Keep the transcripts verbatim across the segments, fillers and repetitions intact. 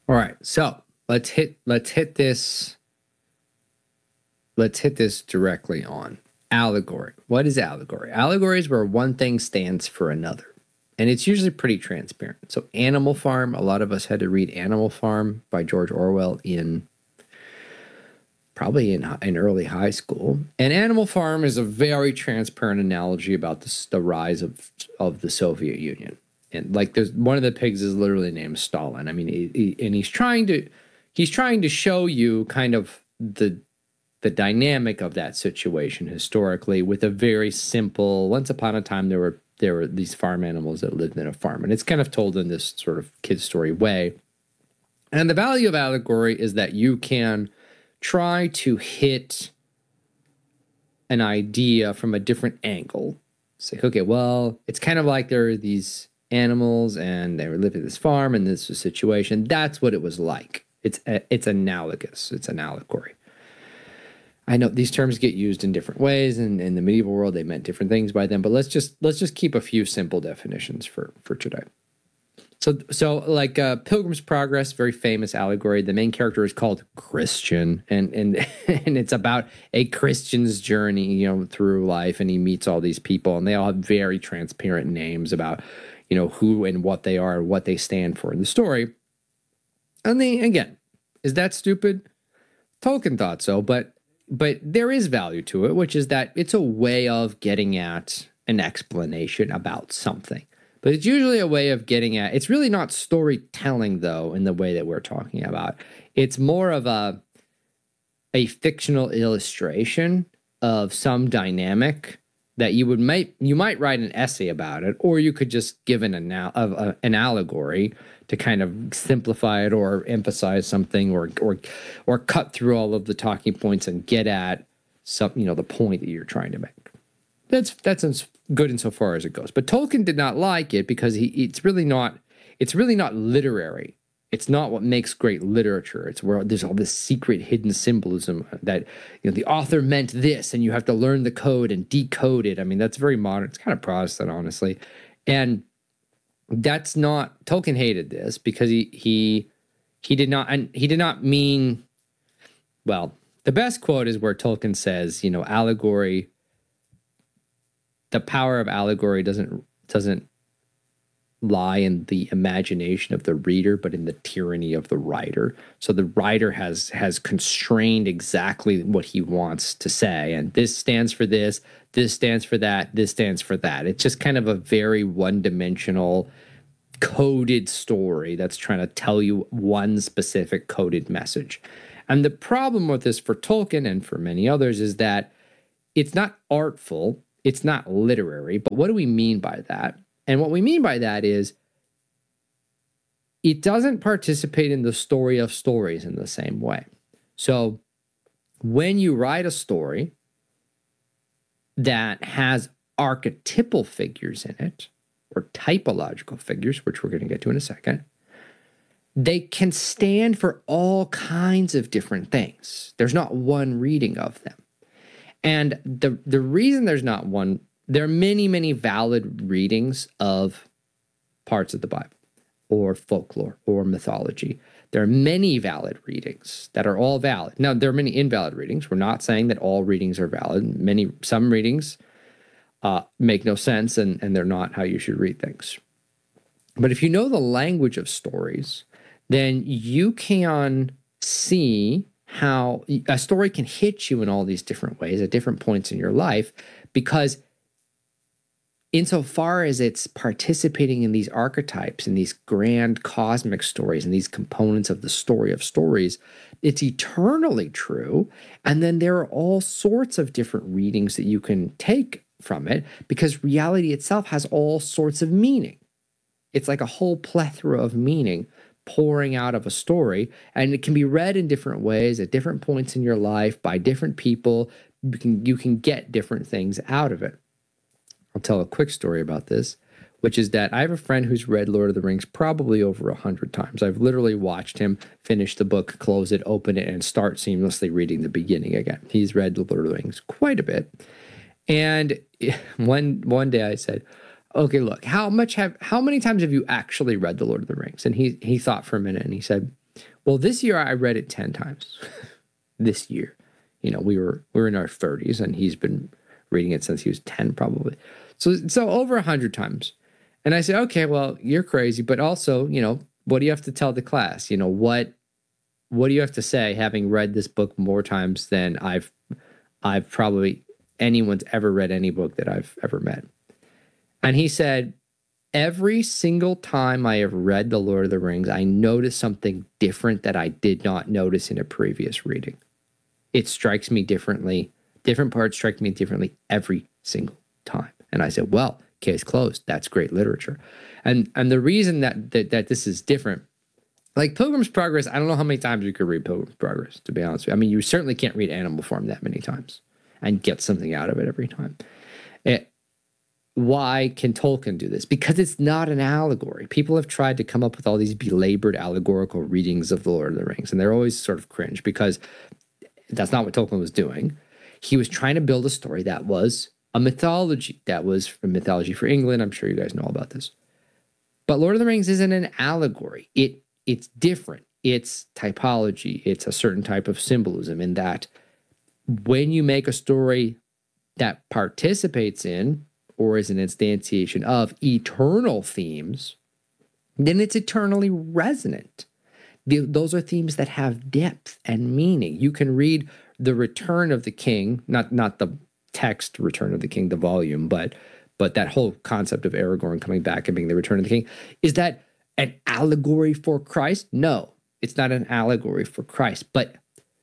All right, so let's hit let's hit this let's hit this directly on allegory. What is allegory? Allegory is where one thing stands for another. And it's usually pretty transparent. So Animal Farm, a lot of us had to read Animal Farm by George Orwell in probably in, in early high school. And Animal Farm is a very transparent analogy about the, the rise of, of the Soviet Union. And like there's one of the pigs is literally named Stalin. I mean, he, he, and he's trying to he's trying to show you kind of the the dynamic of that situation historically with a very simple, once upon a time there were there were these farm animals that lived in a farm. And it's kind of told in this sort of kid story way. And the value of allegory is that you can try to hit an idea from a different angle. It's like, okay, well, it's kind of like there are these animals and they were living at this farm and this was a situation. That's what it was like. It's it's analogous. It's an allegory. I know these terms get used in different ways, and in the medieval world they meant different things by them, but let's just let's just keep a few simple definitions for, for today. So so like uh, Pilgrim's Progress, very famous allegory. The main character is called Christian, and and and it's about a Christian's journey, you know, through life, and he meets all these people, and they all have very transparent names about, you know, who and what they are, and what they stand for in the story. And they, again, is that stupid? Tolkien thought so, but But there is value to it, which is that it's a way of getting at an explanation about something. But it's usually a way of getting at, it's really not storytelling, though, in the way that we're talking about. It's more of a, a fictional illustration of some dynamic that you would might you might write an essay about it, or you could just give an, anal- uh, an allegory to kind of simplify it or emphasize something, or or or cut through all of the talking points and get at some, you know, the point that you're trying to make. That's that's good insofar as it goes. But Tolkien did not like it because he it's really not it's really not literary. It's not what makes great literature. It's where there's all this secret hidden symbolism that, you know, the author meant this and you have to learn the code and decode it. I mean, that's very modern. It's kind of Protestant, honestly. And that's not, Tolkien hated this because he he he did not and he did not mean, well, the best quote is where Tolkien says, you know, allegory, the power of allegory doesn't doesn't lie in the imagination of the reader, but in the tyranny of the writer. So the writer has has constrained exactly what he wants to say, and this stands for this, this stands for that, this stands for that. It's just kind of a very one-dimensional coded story that's trying to tell you one specific coded message. And the problem with this for Tolkien and for many others is that it's not artful, it's not literary. But what do we mean by that? And what we mean by that is it doesn't participate in the story of stories in the same way. So when you write a story that has archetypal figures in it, or typological figures, which we're going to get to in a second, they can stand for all kinds of different things. There's not one reading of them. And the, the reason there's not one, there are many, many valid readings of parts of the Bible or folklore or mythology. There are many valid readings that are all valid. Now, there are many invalid readings. We're not saying that all readings are valid. Many, some readings uh, make no sense, and, and they're not how you should read things. But if you know the language of stories, then you can see how a story can hit you in all these different ways at different points in your life, because insofar as it's participating in these archetypes and these grand cosmic stories and these components of the story of stories, it's eternally true. And then there are all sorts of different readings that you can take from it, because reality itself has all sorts of meaning. It's like a whole plethora of meaning pouring out of a story, and it can be read in different ways at different points in your life by different people. You can, you can get different things out of it. I'll tell a quick story about this, which is that I have a friend who's read Lord of the Rings probably over a hundred times. I've literally watched him finish the book, close it, open it, and start seamlessly reading the beginning again. He's read Lord of the Rings quite a bit. And one one day I said, okay, look, how much have how many times have you actually read the Lord of the Rings? And he he thought for a minute and he said, Well, this year I read it ten times. This year, you know, we were we were in our thirties, and he's been reading it since he was ten, probably. So so over a hundred times. And I said, okay, well, you're crazy, but also, you know, what do you have to tell the class? You know, what what do you have to say, having read this book more times than I've I've probably anyone's ever read any book that I've ever met? And he said, every single time I have read The Lord of the Rings, I notice something different that I did not notice in a previous reading. It strikes me differently. Different parts strike me differently every single time. And I said, well, case closed. That's great literature. And and the reason that that, that this is different, like Pilgrim's Progress, I don't know how many times you could read Pilgrim's Progress, to be honest with you. I mean, you certainly can't read Animal Farm that many times and get something out of it every time. It, why can Tolkien do this? Because it's not an allegory. People have tried to come up with all these belabored allegorical readings of The Lord of the Rings, and they're always sort of cringe because that's not what Tolkien was doing. He was trying to build a story that was a mythology, that was a mythology for England. I'm sure you guys know all about this. But Lord of the Rings isn't an allegory. It It's different. It's typology. It's a certain type of symbolism in that when you make a story that participates in or is an instantiation of eternal themes, then it's eternally resonant. The, those are themes that have depth and meaning. You can read The Return of the King, not not the text Return of the King, the volume, but but that whole concept of Aragorn coming back and being the Return of the King. Is that an allegory for Christ? No, it's not an allegory for Christ, but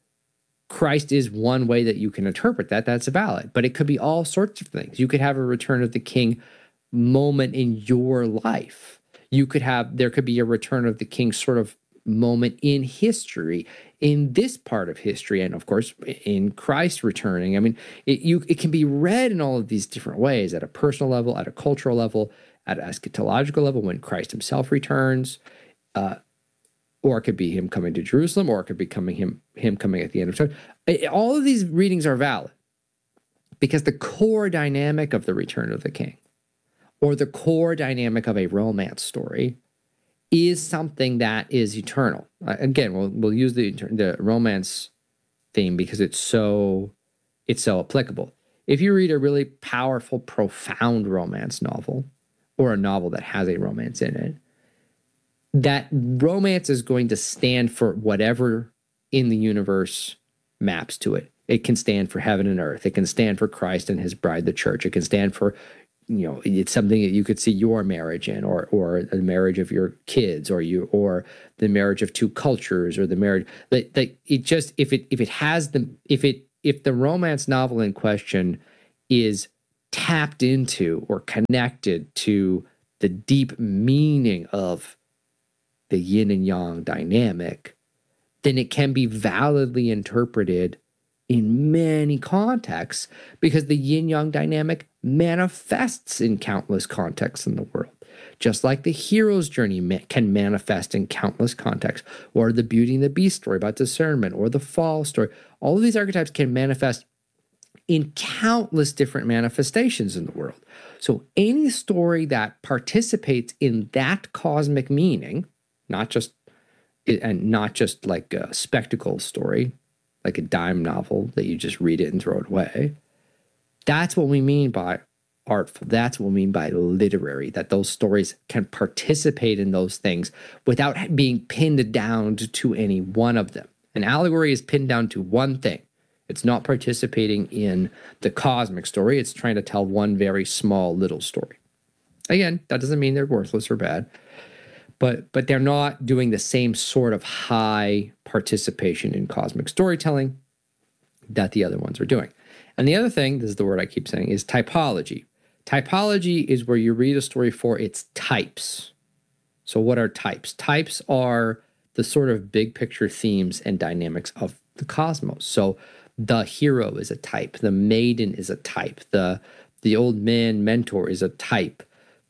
Christ is one way that you can interpret that. That's valid, but it could be all sorts of things. You could have a Return of the King moment in your life. You could have, there could be a Return of the King sort of moment in history, in this part of history, and of course, in Christ returning. I mean, it, you, it can be read in all of these different ways, at a personal level, at a cultural level, at an eschatological level, when Christ himself returns, uh, or it could be him coming to Jerusalem, or it could be coming him him coming at the end of time. All of these readings are valid because the core dynamic of the Return of the King, or the core dynamic of a romance story, is something that is eternal. Again, we'll we'll use the the romance theme because it's so it's so applicable. If you read a really powerful, profound romance novel, or a novel that has a romance in it, that romance is going to stand for whatever in the universe maps to it. It can stand for heaven and earth. It can stand for Christ and his bride, the church. It can stand for, you know, it's something that you could see your marriage in, or or the marriage of your kids, or you, or the marriage of two cultures, or the marriage that, that it just, if it if it has the if it if the romance novel in question is tapped into or connected to the deep meaning of the yin and yang dynamic, then it can be validly interpreted in many contexts, because the yin-yang dynamic manifests in countless contexts in the world. Just like the hero's journey can manifest in countless contexts, or the Beauty and the Beast story about discernment, or the fall story. All of these archetypes can manifest in countless different manifestations in the world. So any story that participates in that cosmic meaning, not just and not just like a spectacle story, like a dime novel that you just read it and throw it away. That's what we mean by artful. That's what we mean by literary, that those stories can participate in those things without being pinned down to any one of them. An allegory is pinned down to one thing. It's not participating in the cosmic story. It's trying to tell one very small little story. Again, that doesn't mean they're worthless or bad, but but they're not doing the same sort of high participation in cosmic storytelling that the other ones are doing. And the other thing, this is the word I keep saying, is typology. Typology is where you read a story for its types. So what are types? Types are the sort of big picture themes and dynamics of the cosmos. So the hero is a type. The maiden is a type. The, the old man mentor is a type.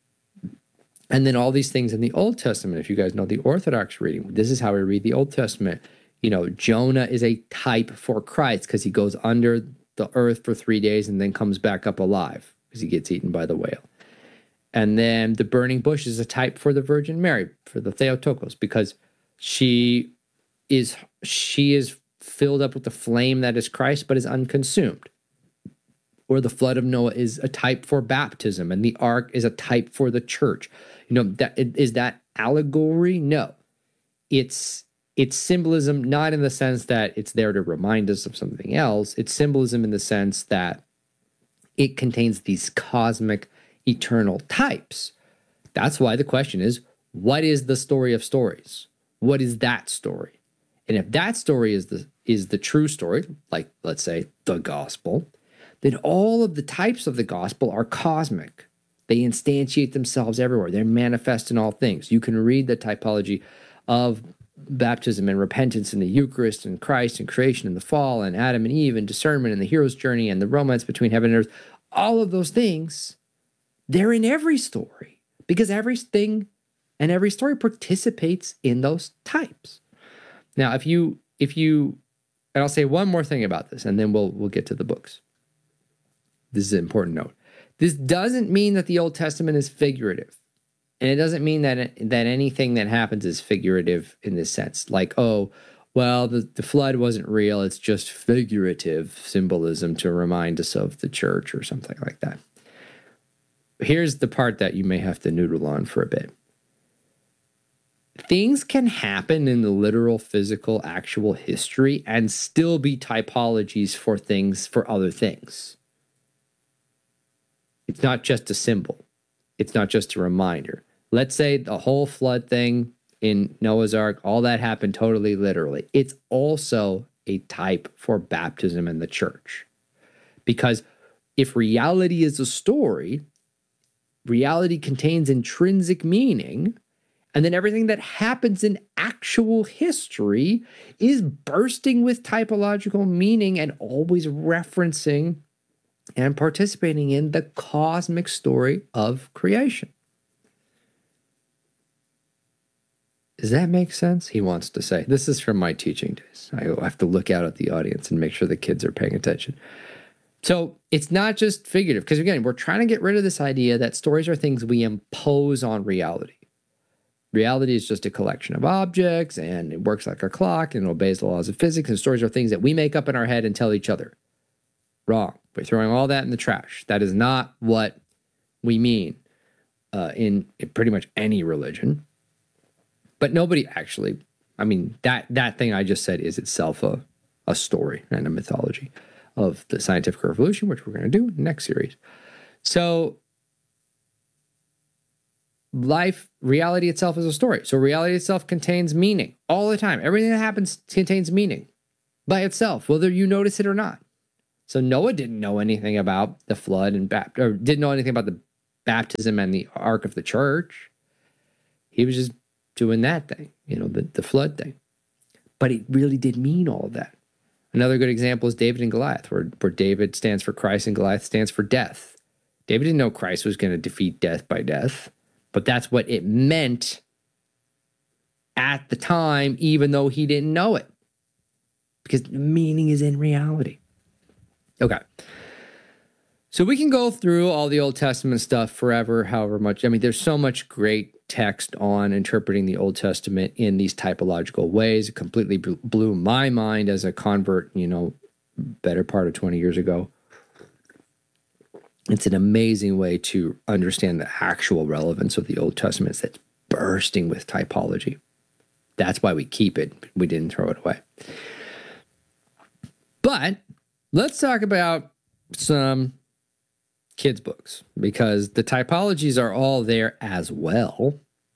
And then all these things in the Old Testament, if you guys know the Orthodox reading, this is how we read the Old Testament. You know, Jonah is a type for Christ because he goes under the earth for three days and then comes back up alive because he gets eaten by the whale. And then the burning bush is a type for the Virgin Mary, for the Theotokos, because she is she is filled up with the flame that is Christ, but is unconsumed. Or the flood of Noah is a type for baptism, and the ark is a type for the church. You know, that is that allegory? No. It's it's symbolism, not in the sense that it's there to remind us of something else. It's symbolism in the sense that it contains these cosmic, eternal types. That's why the question is, what is the story of stories? What is that story? And if that story is the is the true story, like, let's say, the gospel, then all of the types of the gospel are cosmic. They instantiate themselves everywhere. They're manifest in all things. You can read the typology of baptism and repentance in the Eucharist and Christ and creation and the fall and Adam and Eve and discernment and the hero's journey and the romance between heaven and earth. All of those things, they're in every story because everything and every story participates in those types. Now, if you, if you, and I'll say one more thing about this and then we'll, we'll get to the books. This is an important note. This doesn't mean that the Old Testament is figurative. And it doesn't mean that that anything that happens is figurative in this sense. Like, oh, well, the, the flood wasn't real. It's just figurative symbolism to remind us of the church or something like that. Here's the part that you may have to noodle on for a bit. Things can happen in the literal, physical, actual history and still be typologies for things, for other things. It's not just a symbol. It's not just a reminder. Let's say the whole flood thing in Noah's Ark, all that happened totally literally. It's also a type for baptism in the church. Because if reality is a story, reality contains intrinsic meaning, and then everything that happens in actual history is bursting with typological meaning and always referencing and participating in the cosmic story of creation. Does that make sense? He wants to say. This is from my teaching days. I have to look out at the audience and make sure the kids are paying attention. So it's not just figurative, because again, we're trying to get rid of this idea that stories are things we impose on reality. Reality is just a collection of objects, and it works like a clock and obeys the laws of physics, and stories are things that we make up in our head and tell each other. Wrong. We're throwing all that in the trash. That is not what we mean uh, in, in pretty much any religion. But nobody actually, I mean, that that thing I just said is itself a, a story and a mythology of the scientific revolution, which we're going to do in the next series. So life, reality itself is a story. So reality itself contains meaning all the time. Everything that happens contains meaning by itself, whether you notice it or not. So Noah didn't know anything about the flood and bap- or didn't know anything about the baptism and the ark of the church. He was just doing that thing, you know, the, the flood thing. But it really did mean all of that. Another good example is David and Goliath, where, where David stands for Christ and Goliath stands for death. David didn't know Christ was going to defeat death by death, but that's what it meant at the time, even though he didn't know it. Because the meaning is in reality. Okay. So we can go through all the Old Testament stuff forever, however much. I mean, there's so much great text on interpreting the Old Testament in these typological ways. It completely blew my mind as a convert, you know, better part of twenty years ago. It's an amazing way to understand the actual relevance of the Old Testament that's bursting with typology. That's why we keep it. We didn't throw it away. But let's talk about some kids' books, because the typologies are all there as well.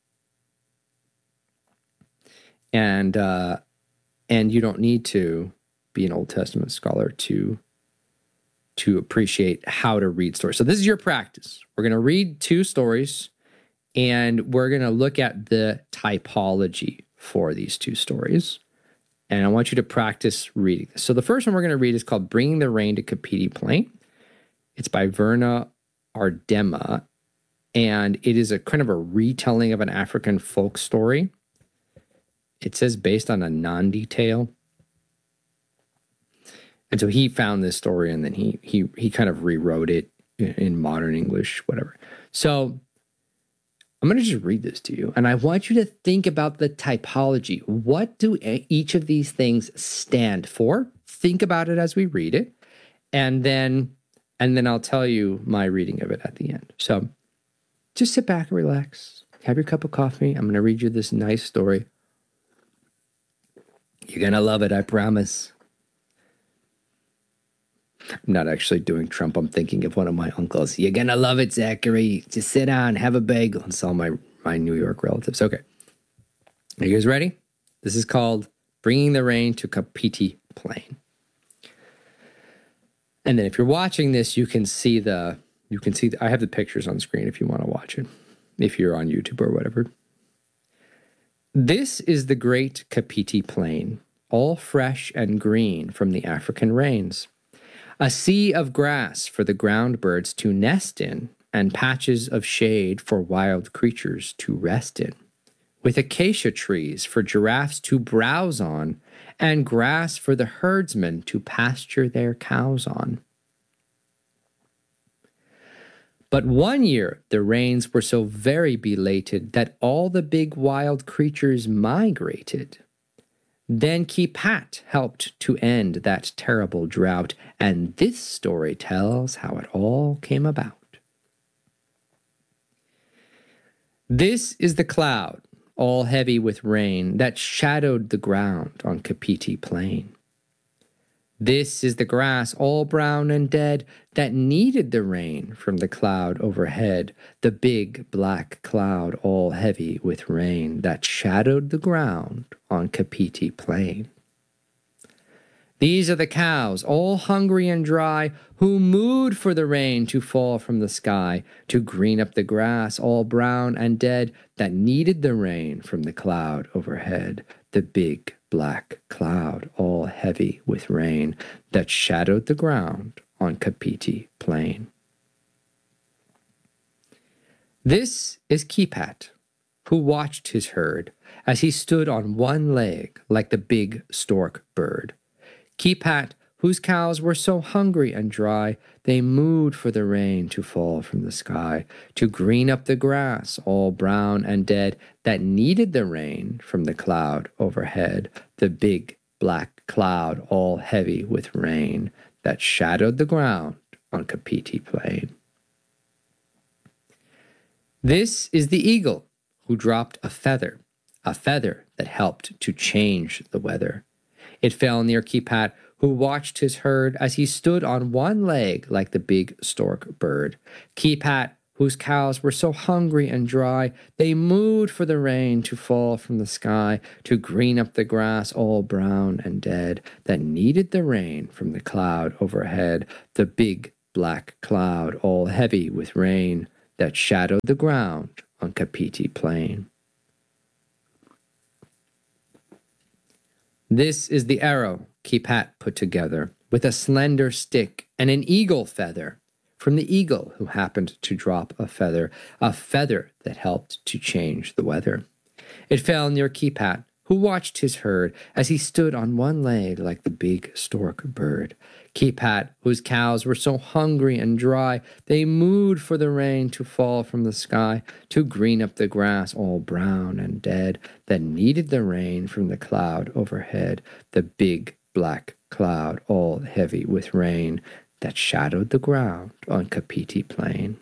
And uh, and you don't need to be an Old Testament scholar to, to appreciate how to read stories. So this is your practice. We're going to read two stories, and we're going to look at the typology for these two stories. And I want you to practice reading this. So the first one we're going to read is called Bringing the Rain to Kapiti Plain. It's by Verna Ardema, and it is a kind of a retelling of an African folk story. It says based on a Nandi tale. And so he found this story, and then he he he kind of rewrote it in modern English, whatever. So I'm going to just read this to you, and I want you to think about the typology. What do each of these things stand for? Think about it as we read it, and then and then I'll tell you my reading of it at the end. So just sit back and relax. Have your cup of coffee. I'm going to read you this nice story. You're going to love it, I promise. I'm not actually doing Trump. I'm thinking of one of my uncles. You're going to love it, Zachary. Just sit down, have a bagel, and all my, my New York relatives. Okay. Are you guys ready? This is called Bringing the Rain to Kapiti Plain. And then if you're watching this, you can see the, you can see, the, I have the pictures on screen if you want to watch it, if you're on YouTube or whatever. This is the great Kapiti Plain, all fresh and green from the African rains. A sea of grass for the ground birds to nest in, and patches of shade for wild creatures to rest in, with acacia trees for giraffes to browse on, and grass for the herdsmen to pasture their cows on. But one year the rains were so very belated that all the big wild creatures migrated. Then Kipat helped to end that terrible drought, and this story tells how it all came about. This is the cloud, all heavy with rain, that shadowed the ground on Kapiti Plain. This is the grass, all brown and dead, that needed the rain from the cloud overhead, the big black cloud, all heavy with rain, that shadowed the ground on Kapiti Plain. These are the cows, all hungry and dry, who mooed for the rain to fall from the sky, to green up the grass, all brown and dead, that needed the rain from the cloud overhead, the big black cloud, all heavy with rain, that shadowed the ground on Kapiti Plain. This is Kipat, who watched his herd as he stood on one leg like the big stork bird. Kipat, whose cows were so hungry and dry, they mooed for the rain to fall from the sky, to green up the grass, all brown and dead, that needed the rain from the cloud overhead, the big black cloud, all heavy with rain, that shadowed the ground on Kapiti Plain. This is the eagle, who dropped a feather, a feather that helped to change the weather. It fell near Kipat, who watched his herd as he stood on one leg like the big stork bird. Kipat, whose cows were so hungry and dry, they mooed for the rain to fall from the sky, to green up the grass all brown and dead, that needed the rain from the cloud overhead, the big black cloud all heavy with rain, that shadowed the ground on Kapiti Plain. This is the arrow Kipat put together with a slender stick and an eagle feather, from the eagle who happened to drop a feather, a feather that helped to change the weather. It fell near Kipat, who watched his herd as he stood on one leg like the big stork bird. Kipat, whose cows were so hungry and dry, they mooed for the rain to fall from the sky, to green up the grass all brown and dead, that needed the rain from the cloud overhead, the big black cloud all heavy with rain, that shadowed the ground on Kapiti Plain.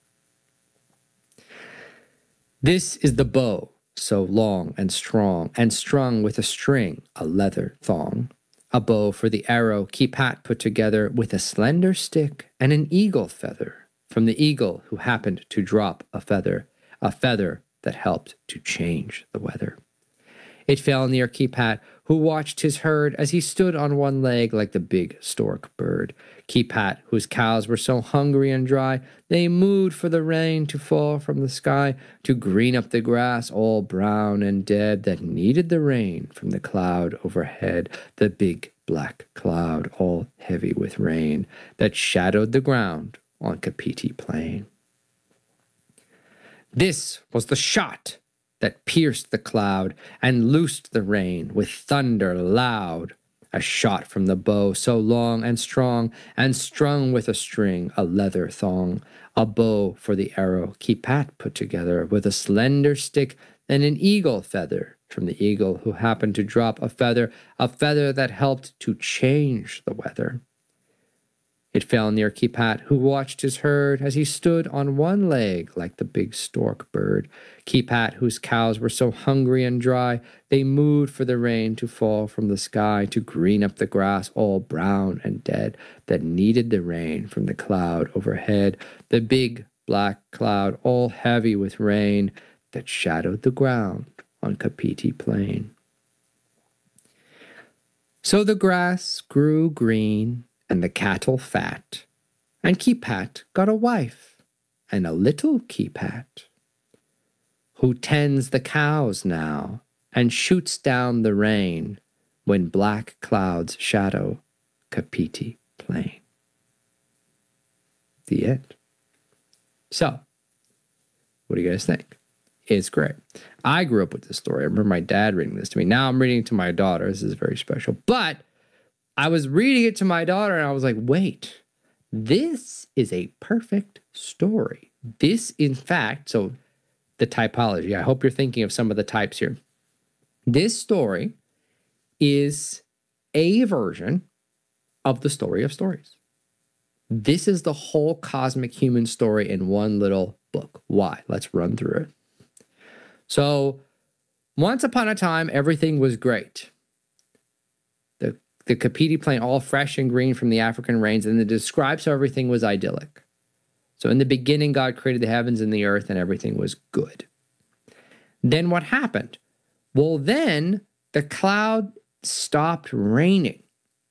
This is the bow, so long and strong, and strung with a string, a leather thong. A bow for the arrow Kipat put together with a slender stick and an eagle feather, from the eagle who happened to drop a feather, a feather that helped to change the weather. It fell near Kipat, who watched his herd as he stood on one leg like the big stork bird. Kipat, whose cows were so hungry and dry, they mooed for the rain to fall from the sky, to green up the grass all brown and dead, that needed the rain from the cloud overhead, the big black cloud all heavy with rain, that shadowed the ground on Kapiti Plain. This was the shot that pierced the cloud and loosed the rain with thunder loud. a shot from the bow so long and strong, and strung with a string, a leather thong, a bow for the arrow Kipat put together with a slender stick and an eagle feather from the eagle who happened to drop a feather, a feather that helped to change the weather. It fell near Kipat, who watched his herd as he stood on one leg like the big stork bird. Kipat, whose cows were so hungry and dry, they mooed for the rain to fall from the sky to green up the grass all brown and dead that needed the rain from the cloud overhead, the big black cloud all heavy with rain that shadowed the ground on Kapiti Plain. So the grass grew green and the cattle fat, and Kipat got a wife, and a little Kipat, who tends the cows now, and shoots down the rain when black clouds shadow Kapiti Plain. The end. So, what do you guys think? It's great. I grew up with this story. I remember my dad reading this to me. Now I'm reading it to my daughter. This is very special. But I was reading it to my daughter and I was like, wait, this is a perfect story. This, in fact, so the typology, I hope you're thinking of some of the types here. This story is a version of the story of stories. This is the whole cosmic human story in one little book. Why? Let's run through it. So, once upon a time, everything was great. The, the Kapiti Plain, all fresh and green from the African rains, and it describes how everything was idyllic. So, in the beginning, God created the heavens and the earth, and everything was good. Then what happened? Well, then the cloud stopped raining,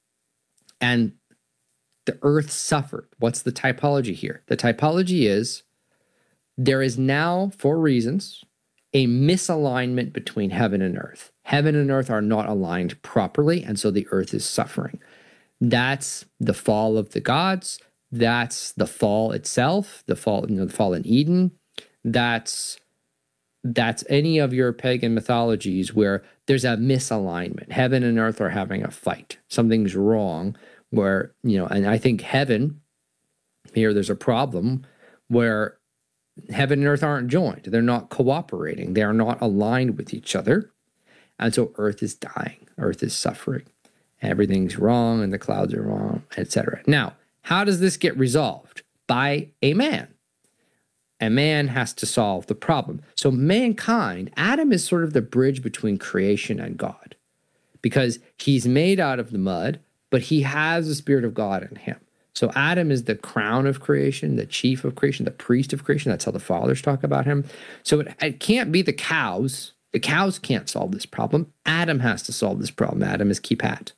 and the earth suffered. What's the typology here? The typology is there is now, for reasons, a misalignment between heaven and earth. Heaven and earth are not aligned properly, and so the earth is suffering. That's the fall of the gods. That's the fall itself, the fall, you know, the fall in Eden. That's that's any of your pagan mythologies where there's a misalignment. Heaven and earth are having a fight. Something's wrong where, you know, and I think heaven, here there's a problem where heaven and earth aren't joined. They're not cooperating. They are not aligned with each other. And so earth is dying. Earth is suffering. Everything's wrong and the clouds are wrong, et cetera. Now, how does this get resolved? By a man. A man has to solve the problem. So mankind, Adam is sort of the bridge between creation and God because he's made out of the mud, but he has the Spirit of God in him. So Adam is the crown of creation, the chief of creation, the priest of creation. That's how the fathers talk about him. So it, it can't be the cows. The cows can't solve this problem. Adam has to solve this problem. Adam is Kipat.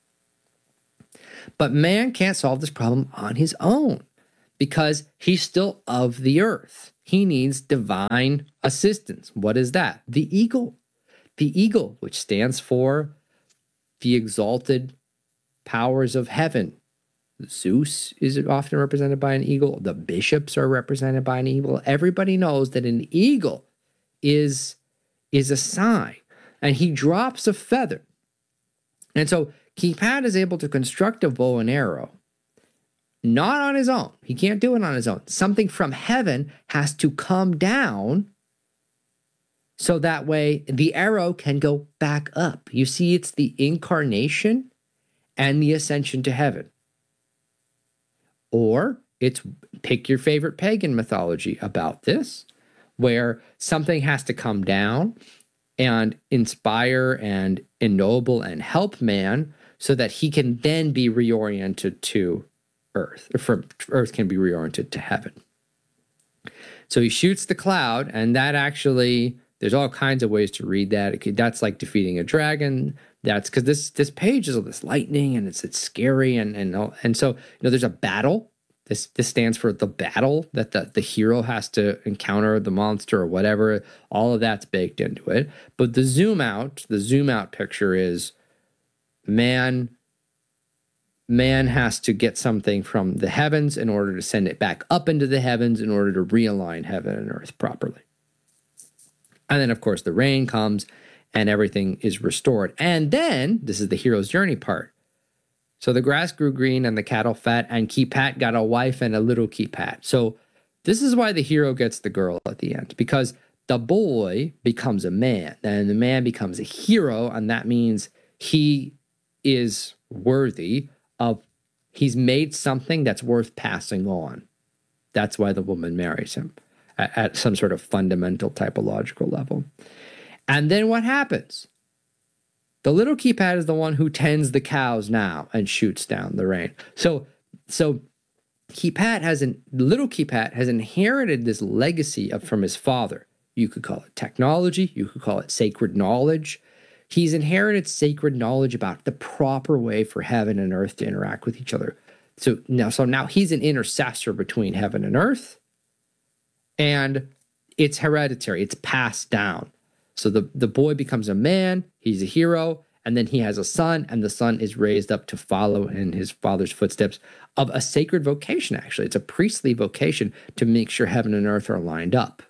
But man can't solve this problem on his own because he's still of the earth. He needs divine assistance. What is that? The eagle. The eagle, which stands for the exalted powers of heaven. Zeus is often represented by an eagle. The bishops are represented by an eagle. Everybody knows that an eagle is, is a sign. And he drops a feather. And so Kipat is able to construct a bow and arrow, not on his own. He can't do it on his own. Something from heaven has to come down so that way the arrow can go back up. You see, it's the incarnation and the ascension to heaven. Or it's pick your favorite pagan mythology about this, where something has to come down and inspire and ennoble and help man so that he can then be reoriented to earth, or from earth can be reoriented to heaven. So he shoots the cloud, and that actually, there's all kinds of ways to read that. It could, that's like defeating a dragon. That's because this this page is all this lightning and it's it's scary and and and so you know there's a battle. This this stands for the battle that the, the hero has to encounter the monster or whatever. All of that's baked into it. But the zoom out, the zoom out picture is man. Man has to get something from the heavens in order to send it back up into the heavens in order to realign heaven and earth properly. And then, of course, the rain comes and everything is restored. And then, this is the hero's journey part, So the grass grew green and the cattle fat, and Keepat got a wife and a little Keepat. So this is why the hero gets the girl at the end, because the boy becomes a man, and the man becomes a hero, and that means he is worthy of, he's made something that's worth passing on. That's why the woman marries him at, at some sort of fundamental typological level. And then what happens? The little Keepat is the one who tends the cows now and shoots down the rain. So, so Keepat has an little Keepat has inherited this legacy of from his father. You could call it technology. You could call it sacred knowledge. He's inherited sacred knowledge about the proper way for heaven and earth to interact with each other. So now, so now he's an intercessor between heaven and earth, and it's hereditary. It's passed down. So the, the boy becomes a man, he's a hero, and then he has a son, and the son is raised up to follow in his father's footsteps of a sacred vocation, actually. It's a priestly vocation to make sure heaven and earth are lined up.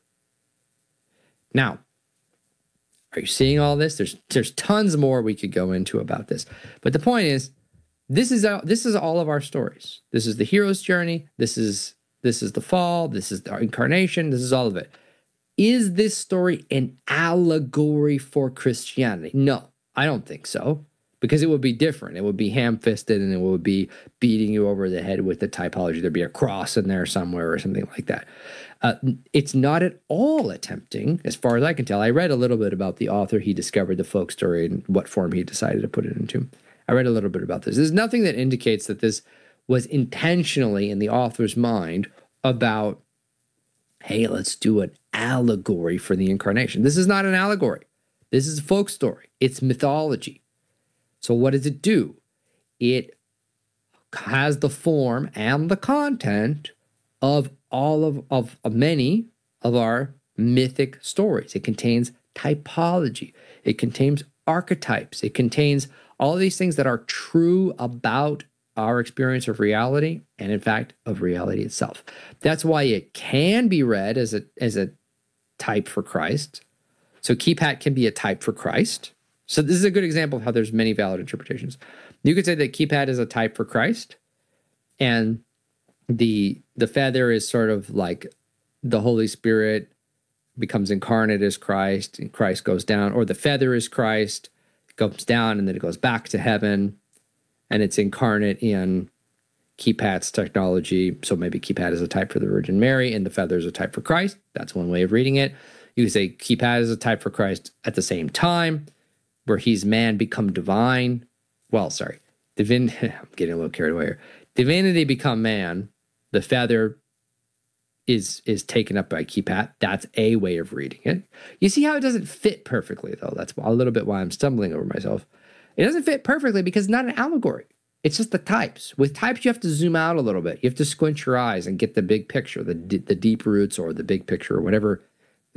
Now, are you seeing all this? There's there's tons more we could go into about this. But the point is, this is, our, this is all of our stories. This is the hero's journey. This is, this is the fall. This is our incarnation. This is all of it. Is this story an allegory for Christianity? No, I don't think so, because it would be different. It would be ham-fisted, and it would be beating you over the head with the typology. There'd be a cross in there somewhere or something like that. Uh, it's not at all attempting, as far as I can tell. I read a little bit about the author. He discovered the folk story and what form he decided to put it into. I read a little bit about this. There's nothing that indicates that this was intentionally in the author's mind about, hey, let's do an allegory for the incarnation. This is not an allegory. This is a folk story. It's mythology. So what does it do? It has the form and the content of all of, of, of many of our mythic stories. It contains typology. It contains archetypes. It contains all of these things that are true about our experience of reality, and in fact, of reality itself. That's why it can be read as a, as a type for Christ. So Keepat can be a type for Christ. So this is a good example of how there's many valid interpretations. You could say that Keepat is a type for Christ, and the the feather is sort of like the Holy Spirit becomes incarnate as Christ, and Christ goes down, or the feather is Christ, goes down, and then it goes back to heaven, and it's incarnate in Keepat's technology. So maybe Keepat is a type for the Virgin Mary, and the feather is a type for Christ. That's one way of reading it. You could say Keepat is a type for Christ at the same time, where he's man become divine. Well, sorry, divin. I'm getting a little carried away here. Divinity become man. The feather is is taken up by Keepat. That's a way of reading it. You see how it doesn't fit perfectly, though. That's a little bit why I'm stumbling over myself. It doesn't fit perfectly because it's not an allegory. It's just the types. With types, you have to zoom out a little bit. You have to squint your eyes and get the big picture, the, the deep roots or the big picture or whatever